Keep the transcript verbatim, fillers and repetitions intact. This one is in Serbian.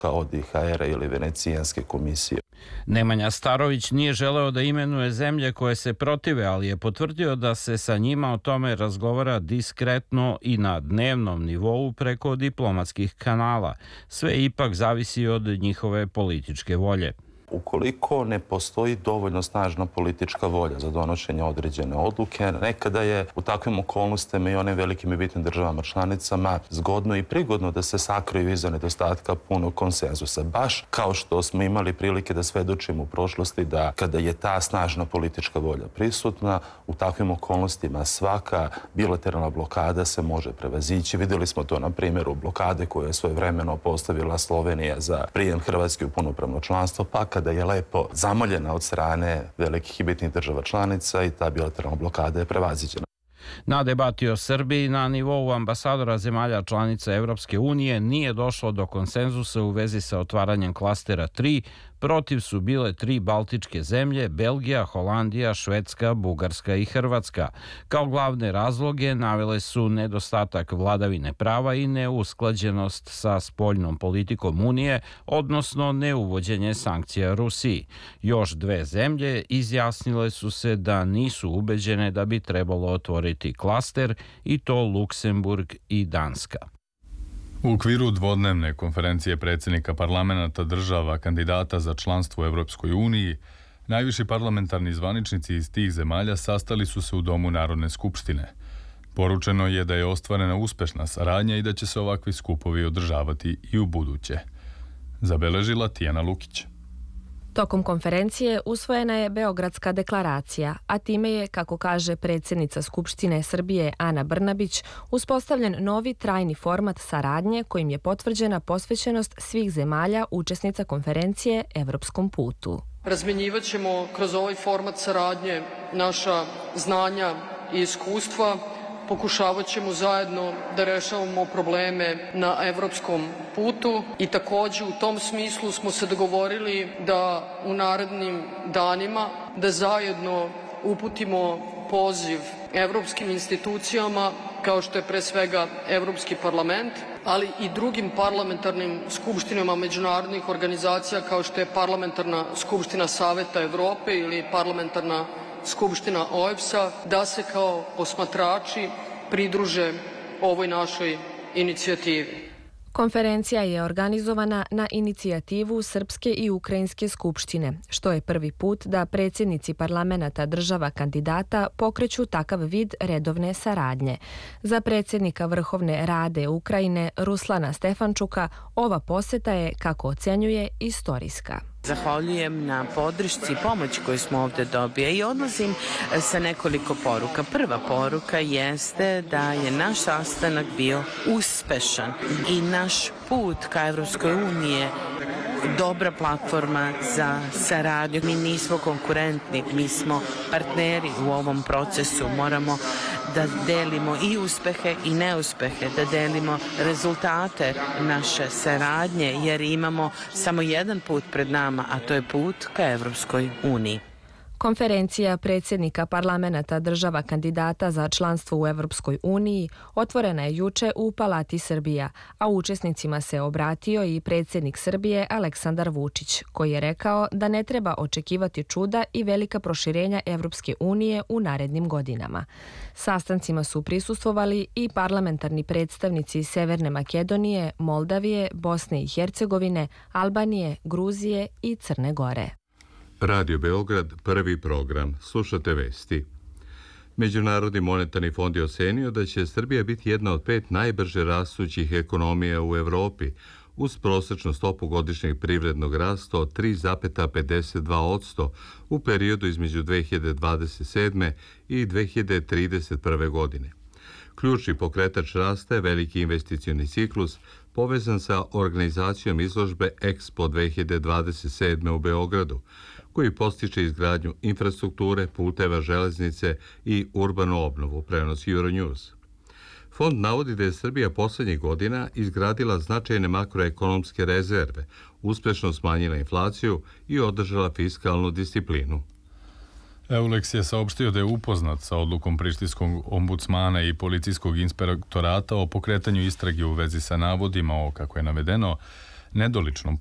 od I H R-a ili Venecijanske komisije. Nemanja Starović nije želeo da imenuje zemlje koje se protive, ali je potvrdio da se sa njima o tome razgovara diskretno i na dnevnom nivou preko diplomatskih kanala. Sve ipak zavisi od njihove političke volje. Ukoliko ne postoji dovoljno snažna politička volja za donošenje određene odluke, nekada je u takvim okolnostima i onim velikim i bitnim državama članicama zgodno i prigodno da se sakriju iza nedostatka punog konsenzusa. Baš kao što smo imali prilike da svedočimo u prošlosti da kada je ta snažna politička volja prisutna, u takvim okolnostima svaka bilateralna blokada se može prevazići. Vidjeli smo to na primjeru blokade koju je svojevremeno postavila Slovenija za prijem Hrvatske u punopravno članstvo, pa kada je lepo zamoljena od strane velikih i bitnih država članica i ta bilateralna blokada je prevaziđena. Na debati o Srbiji na nivou ambasadora zemalja članica Evropske unije nije došlo do konsenzusa u vezi sa otvaranjem klastera tri. Protiv su bile tri baltičke zemlje, Belgija, Holandija, Švedska, Bugarska i Hrvatska. Kao glavne razloge navele su nedostatak vladavine prava i neusklađenost sa spoljnom politikom Unije, odnosno neuvođenje sankcija Rusiji. Još dve zemlje izjasnile su se da nisu ubeđene da bi trebalo otvoriti klaster, i to Luksemburg i Danska. U okviru dvodnevne konferencije predsjednika parlamenata država kandidata za članstvo u Evropskoj uniji, najviši parlamentarni zvaničnici iz tih zemalja sastali su se u Domu Narodne skupštine. Poručeno je da je ostvarena uspešna saradnja i da će se ovakvi skupovi održavati i u buduće. Zabeležila Tijana Lukić. Tokom konferencije usvojena je Beogradska deklaracija, a time je, kako kaže predsjednica Skupštine Srbije Ana Brnabić, uspostavljen novi trajni format saradnje kojim je potvrđena posvećenost svih zemalja učesnica konferencije Evropskom putu. Razmjenjivat ćemo kroz ovaj format saradnje naša znanja i iskustva, pokušavat ćemo zajedno da rešavamo probleme na evropskom putu i također u tom smislu smo se dogovorili da u narednim danima da zajedno uputimo poziv evropskim institucijama kao što je pre svega Evropski parlament, ali i drugim parlamentarnim skupštinama međunarodnih organizacija kao što je Parlamentarna skupština Saveta Evrope ili Parlamentarna skupština O E B S A, da se kao posmatrači pridruže ovoj našoj inicijativi. Konferencija je organizovana na inicijativu Srpske i Ukrajinske skupštine, što je prvi put da predsjednici parlamenata država kandidata pokreću takav vid redovne saradnje. Za predsjednika Vrhovne Rade Ukrajine Ruslana Stefančuka ova poseta je, kako ocenjuje, istorijska. Zahvaljujem na podršci i pomoći koju smo ovdje dobili i odlazim sa nekoliko poruka. Prva poruka jeste da je naš sastanak bio uspešan i naš put ka Evropskoj uniji dobra platforma za saradnju. Mi nismo konkurentni, mi smo partneri u ovom procesu. Moramo da delimo i uspehe i neuspehe, da delimo rezultate naše saradnje, jer imamo samo jedan put pred nama, a to je put ka Evropskoj uniji. Konferencija predsjednika parlamenata država kandidata za članstvo u Evropskoj uniji otvorena je juče u Palati Srbija, a učesnicima se obratio i predsjednik Srbije Aleksandar Vučić, koji je rekao da ne treba očekivati čuda i velika proširenja Evropske unije u narednim godinama. Sastancima su prisustvovali i parlamentarni predstavnici Severne Makedonije, Moldavije, Bosne i Hercegovine, Albanije, Gruzije i Crne Gore. Radio Beograd, prvi program. Slušate vesti. Međunarodni monetarni fond je ocenio da će Srbija biti jedna od pet najbrže rastućih ekonomija u Evropi, uz prosječnu stopu godišnjeg privrednog rasta od tri zarez pedeset dva posto u periodu između dve hiljade dvadeset sedme i dve hiljade trideset prve. godine. Ključni pokretač rasta je veliki investicioni ciklus povezan sa organizacijom izložbe Expo dve hiljade dvadeset sedme u Beogradu, koji postiče izgradnju infrastrukture, puteva, železnice i urbanu obnovu, prenosi Euronews. Fond navodi da je Srbija poslednjih godina izgradila značajne makroekonomske rezerve, uspešno smanjila inflaciju i održala fiskalnu disciplinu. Eulex je saopštio da je upoznat sa odlukom prištinskog ombudsmana i policijskog inspektorata o pokretanju istrage u vezi sa navodima o, kako je navedeno, nedoličnom